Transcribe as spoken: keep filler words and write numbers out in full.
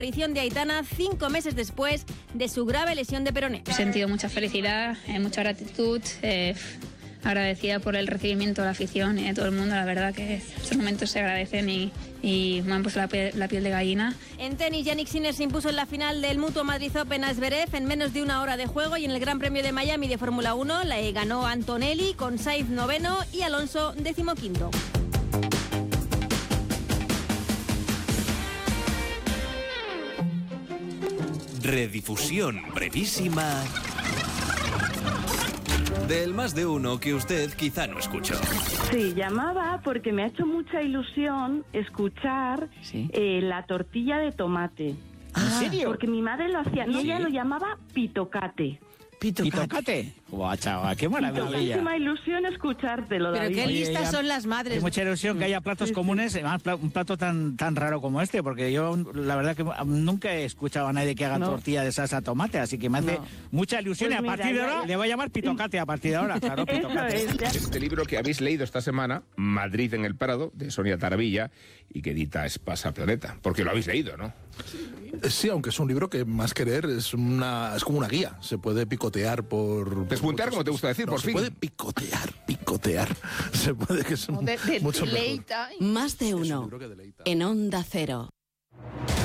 aparición de Aitana cinco meses después de su grave lesión de peroné. He sentido mucha felicidad, eh, mucha gratitud, eh, agradecida por el recibimiento de la afición y de todo el mundo. La verdad que estos momentos se agradecen y, y me han puesto la piel, la piel de gallina. En tenis, Jannik Sinner se impuso en la final del Mutuo Madrid Open a Zverev en menos de una hora de juego, y en el Gran Premio de Miami de Fórmula uno la ganó Antonelli con Sainz noveno y Alonso decimoquinto. Redifusión brevísima del Más de Uno que usted quizá no escuchó. Sí, llamaba porque me ha hecho mucha ilusión escuchar ¿Sí? eh, la tortilla de tomate. ¿En serio? Porque mi madre lo hacía, y ¿Sí? ella lo llamaba pitocate. ¿Pitocate? ¿Pitocate? Guau, chaval, qué maravilla. Muchísima ilusión escuchártelo, Pero David. qué Oye, listas ya- son las madres. Es mucha ilusión que haya platos Sí, sí. comunes, además pla- un plato tan tan raro como este, porque yo la verdad que nunca he escuchado a nadie que haga No. tortilla de salsa tomate, así que me hace No. mucha ilusión. Pues y a mira, partir de ya- ahora le voy a llamar pitocate a partir de ahora, claro, Eso pitocate. es, ya. Este libro que habéis leído esta semana, Madrid en el Prado, de Sonia Taravilla, y que edita Espasa Planeta, porque lo habéis leído, ¿no? Sí, aunque es un libro que más que leer es una es como una guía. Se puede picotear por... Despuntear, como te gusta decir, No, por se fin. puede picotear, picotear. Se puede que es un, De- de- mucho mejor. deleita. Más de Es un uno. libro que deleita. En Onda Cero.